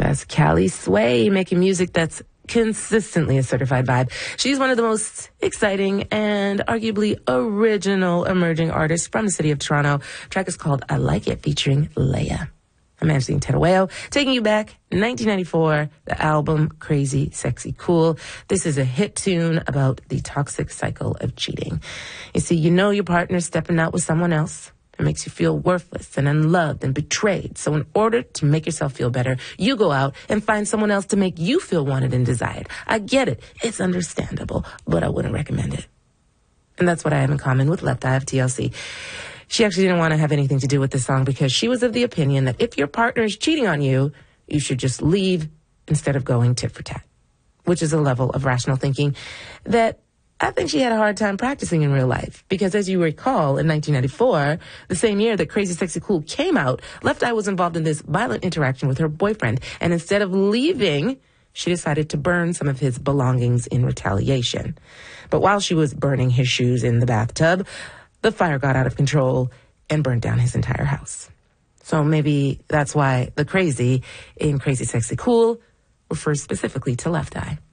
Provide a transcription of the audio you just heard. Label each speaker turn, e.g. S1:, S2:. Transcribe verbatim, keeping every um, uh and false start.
S1: That's Callie Sway making music that's consistently a certified vibe. She's one of the most exciting and arguably original emerging artists from the city of Toronto. The track is called I Like It, featuring Leia. I'm Angeline Terueo, taking you back, nineteen ninety-four, the album Crazy Sexy Cool. This is a hit tune about the toxic cycle of cheating. You see, you know your partner's stepping out with someone else. It makes you feel worthless and unloved and betrayed. So in order to make yourself feel better, you go out and find someone else to make you feel wanted and desired. I get it. It's understandable, but I wouldn't recommend it. And that's what I have in common with Left Eye of T L C. She actually didn't want to have anything to do with this song because she was of the opinion that if your partner is cheating on you, you should just leave instead of going tit for tat, which is a level of rational thinking that I think she had a hard time practicing in real life. Because as you recall, in nineteen ninety-four, the same year that Crazy Sexy Cool came out, Left Eye was involved in this violent interaction with her boyfriend. And instead of leaving, she decided to burn some of his belongings in retaliation. But while she was burning his shoes in the bathtub, the fire got out of control and burned down his entire house. So maybe that's why the crazy in Crazy Sexy Cool refers specifically to Left Eye.